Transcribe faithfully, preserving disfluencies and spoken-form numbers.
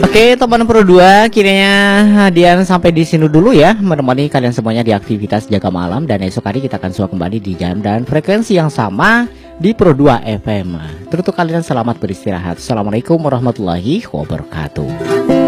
Oke teman Pro dua, kiranya Dian sampai di sini dulu ya, menemani kalian semuanya di aktivitas jaga malam. Dan esok hari kita akan suka kembali di jam dan frekuensi yang sama di Pro dua F M. Teruntuk kalian selamat beristirahat. Assalamualaikum warahmatullahi wabarakatuh.